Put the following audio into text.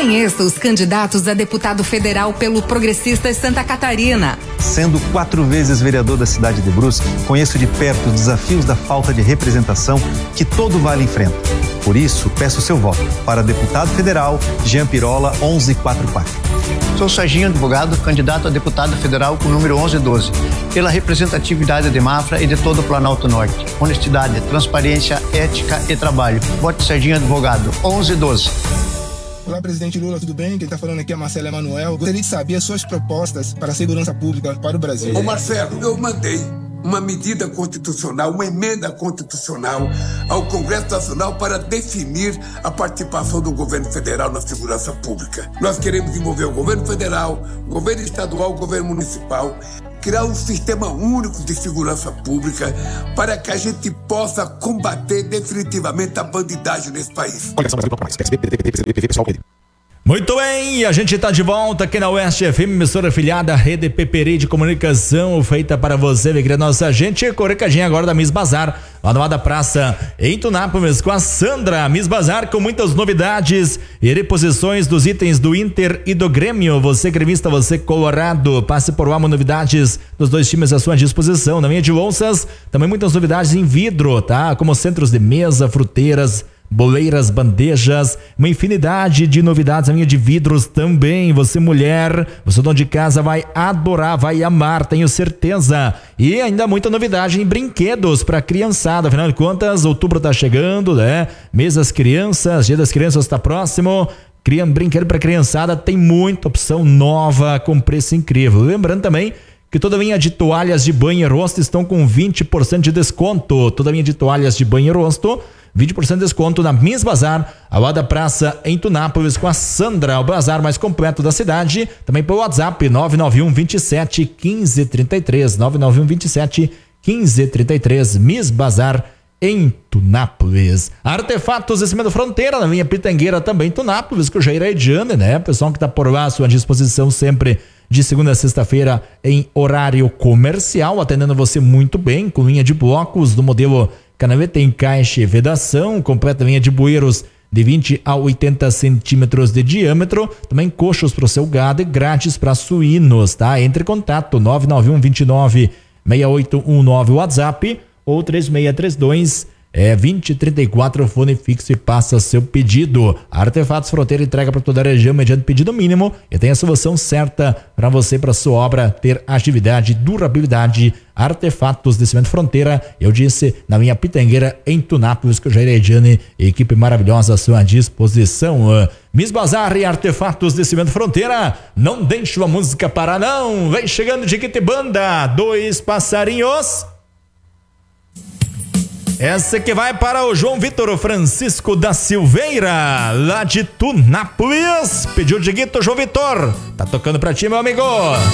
Conheça os candidatos a deputado federal pelo Progressistas Santa Catarina. Sendo 4 vezes vereador da cidade de Brusque, conheço de perto os desafios da falta de representação que todo vale enfrenta. Por isso, peço seu voto para deputado federal Jean Pirola 1144. Sou Serginho Advogado, candidato a deputado federal com o número 1112, pela representatividade de Mafra e de todo o Planalto Norte. Honestidade, transparência, ética e trabalho. Vote Serginho Advogado 1112. Olá, presidente Lula, tudo bem? Quem está falando aqui é Marcelo Emanuel. Gostaria de saber as suas propostas para a segurança pública para o Brasil. Ô Marcelo, eu mandei uma medida constitucional, uma emenda constitucional ao Congresso Nacional para definir a participação do governo federal na segurança pública. Nós queremos envolver o governo federal, o governo estadual, o governo municipal, criar um sistema único de segurança pública para que a gente possa combater definitivamente a bandidagem nesse país. Muito bem, a gente está de volta aqui na Oeste FM, emissora afiliada à Rede Peperi de Comunicação, feita para você, alegria nossa gente, recadinho agora da Miss Bazar, lá no da Praça, em Tunápolis, com a Sandra. Miss Bazar com muitas novidades e reposições dos itens do Inter e do Grêmio. Você gremista, você colorado, passe por lá, novidades dos dois times à sua disposição. Na linha de onças, também muitas novidades em vidro, tá? Como centros de mesa, fruteiras, boleiras, bandejas, uma infinidade de novidades. A linha de vidros também. Você mulher, você dono de casa vai adorar, vai amar, tenho certeza. E ainda muita novidade em brinquedos para criançada. Afinal de contas, outubro tá chegando, né? Mês das crianças, dia das crianças tá próximo. Brinquedo para criançada, tem muita opção nova com preço incrível. Lembrando também que toda a linha de toalhas de banho e rosto estão com 20% de desconto. Toda a linha de toalhas de banho e rosto, 20% de desconto na Miss Bazar, ao lado da praça em Tunápolis, com a Sandra, o bazar mais completo da cidade. Também pelo WhatsApp 991 27 1533, 991 27 1533, Miss Bazar em Tunápolis. Artefatos de Cimento Fronteira, na linha Pitangueira também Tunápolis, com o Jair Ediane, né? Pessoal que tá por lá à sua disposição sempre de segunda a sexta-feira em horário comercial, atendendo você muito bem, com linha de blocos do modelo canaveta, encaixe e vedação, completa linha de bueiros de 20 a 80 centímetros de diâmetro, também coxos para o seu gado e grátis para suínos, tá? Entre em contato 991 29 6819 WhatsApp ou 3632 2034, fone fixo, e passa seu pedido. Artefatos Fronteira entrega para toda a região mediante pedido mínimo e tem a solução certa para você, para sua obra ter atividade, durabilidade. Artefatos de Cimento Fronteira, eu disse, na minha Pitangueira em Tunápolis, com o Jair Ediane, equipe maravilhosa à sua disposição. Miss Bazar e Artefatos de Cimento Fronteira, não deixe a música parar não, vem chegando de Quitibanda, Dois Passarinhos. Essa que vai para o João Vitor Francisco da Silveira, lá de Tunápolis. Pediu o Diguito, João Vitor. Tá tocando pra ti, meu amigo.